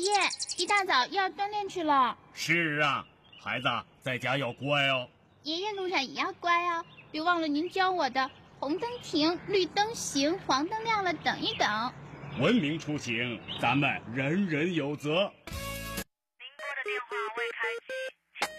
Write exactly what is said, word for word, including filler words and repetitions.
爷，一大早要锻炼去了。 是啊，孩子在家要乖哦。 爷爷路上也要乖哦，别忘了您教我的红灯停，绿灯行，黄灯亮了等一等。 文明出行，咱们人人有责。